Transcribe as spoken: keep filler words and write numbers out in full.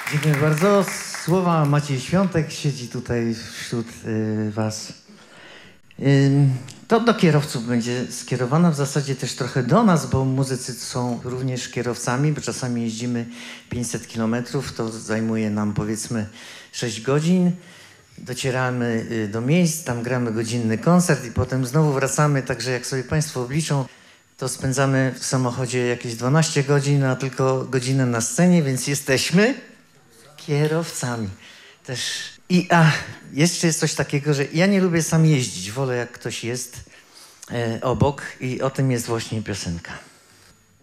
Dziękuję bardzo. Słowa Maciej Świątek siedzi tutaj wśród y, was. Y, to do kierowców będzie skierowane, w zasadzie też trochę do nas, bo muzycy są również kierowcami, bo czasami jeździmy pięćset kilometrów, to zajmuje nam powiedzmy sześć godzin. Docieramy y, do miejsc, tam gramy godzinny koncert i potem znowu wracamy, także jak sobie państwo obliczą, to spędzamy w samochodzie jakieś dwanaście godzin, a tylko godzinę na scenie, więc jesteśmy kierowcami też. I a, jeszcze jest coś takiego, że ja nie lubię sam jeździć, wolę jak ktoś jest e, obok i o tym jest właśnie piosenka.